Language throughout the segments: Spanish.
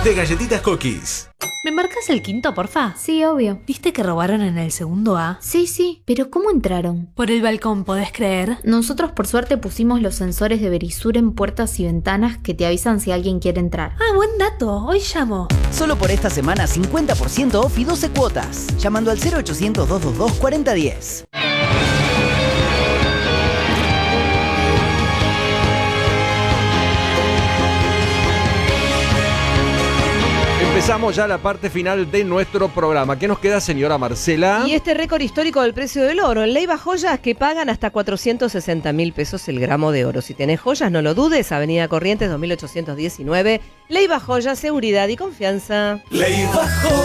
de Galletitas Cookies. ¿Me marcas el quinto, porfa? Sí, obvio. ¿Viste que robaron en el segundo A? Sí, pero ¿cómo entraron? Por el balcón, ¿podés creer? Nosotros por suerte pusimos los sensores de Verisur en puertas y ventanas que te avisan si alguien quiere entrar. Ah, buen dato. Hoy llamo. Solo por esta semana 50% off y 12 cuotas. Llamando al 0800-222-4010. Empezamos ya la parte final de nuestro programa. ¿Qué nos queda, señora Marcela? Y este récord histórico del precio del oro. En Leiva Joyas que pagan hasta 460.000 pesos el gramo de oro. Si tenés joyas, no lo dudes. Avenida Corrientes 2819. Leiva Joyas, seguridad y confianza. Leiva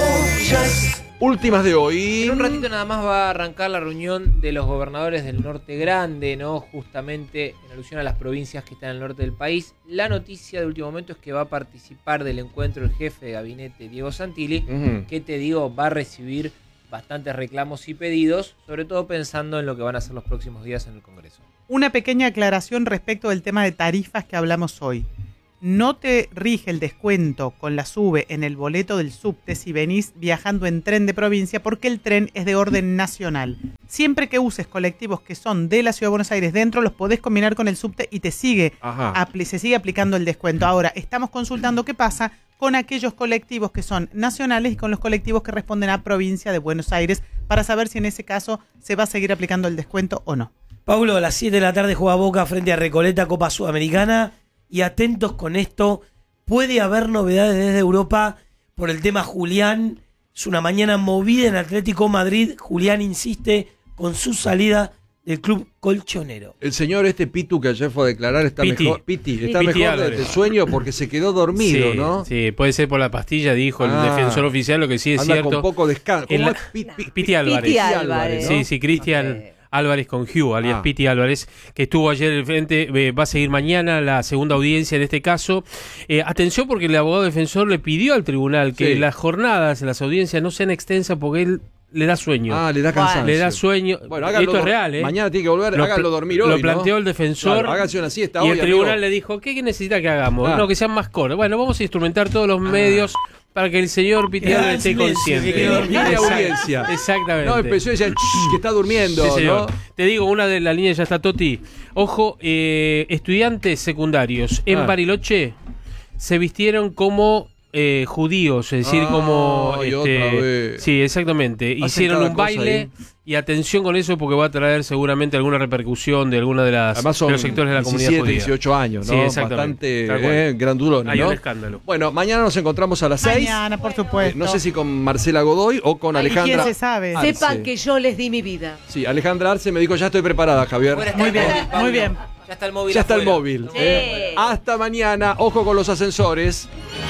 Joyas. Últimas de hoy. En un ratito nada más va a arrancar la reunión de los gobernadores del norte grande, ¿no? Justamente en alusión a las provincias que están en el norte del país. La noticia de último momento es que va a participar del encuentro el jefe de gabinete, Diego Santilli, que te digo, va a recibir bastantes reclamos y pedidos, sobre todo pensando en lo que van a ser los próximos días en el Congreso. Una pequeña aclaración respecto del tema de tarifas que hablamos hoy. No te rige el descuento con la SUBE en el boleto del subte si venís viajando en tren de provincia, porque el tren es de orden nacional. Siempre que uses colectivos que son de la Ciudad de Buenos Aires dentro, los podés combinar con el subte y te sigue se sigue aplicando el descuento. Ahora, estamos consultando qué pasa con aquellos colectivos que son nacionales y con los colectivos que responden a provincia de Buenos Aires, para saber si en ese caso se va a seguir aplicando el descuento o no. Paulo, a las 7 de la tarde juega Boca frente a Recoleta, Copa Sudamericana. Y atentos con esto, puede haber novedades desde Europa por el tema Julián. Es una mañana movida en Atlético Madrid. Julián insiste con su salida del club colchonero. El señor Pitu que ayer fue a declarar está mejor. Está mejor de sueño porque se quedó dormido, sí, ¿no? Sí, puede ser por la pastilla, dijo el defensor oficial, lo que sí es anda cierto. Con poco descanso. Piti Álvarez. Piti Álvarez, ¿no? Sí, Cristian Álvarez con Hugh, alias Piti Álvarez, que estuvo ayer en el frente, va a seguir mañana la segunda audiencia en este caso. Atención, porque el abogado defensor le pidió al tribunal que las jornadas, las audiencias no sean extensas porque él le da sueño. Le da cansancio. Le da sueño. Bueno, esto es real, ¿eh? Mañana tiene que volver, hágalo dormir hoy, lo planteó el defensor. Claro, hágase una siesta y hoy, el tribunal amigo. le dijo, ¿qué necesita que hagamos? No, que sean más cortos. Bueno, vamos a instrumentar todos los medios para que el señor Piti Álvarez esté consciente. Audiencia. Exactamente. No, empezó a decir que está durmiendo. Sí, señor. ¿no? Te digo, una de las líneas ya está, Toti. Ojo, estudiantes secundarios en Bariloche se vistieron como judíos, es decir, como otra vez. sí, exactamente. Hicieron un baile y atención con eso porque va a traer seguramente alguna repercusión de alguna de los sectores de la comunidad judía. 18 años, ¿no? Sí, exactamente. Bastante grandulón, Hay ¿no? un escándalo. Bueno, mañana nos encontramos a las 6. Mañana, por supuesto. No sé si con Marcela Godoy o con Alejandra. ¿Quién se sabe? Arce. Sepan que yo les di mi vida. Sí, Alejandra Arce me dijo, ya estoy preparada, Javier. Muy bien, muy bien. Ya está el móvil. Ya está el móvil. Sí. Hasta mañana. Ojo con los ascensores.